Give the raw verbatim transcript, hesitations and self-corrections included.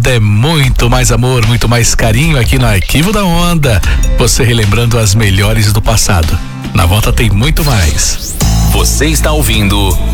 volta é muito mais amor, muito mais carinho aqui no Arquivo da Onda. Você relembrando as melhores do passado. Na volta tem muito mais. Você está ouvindo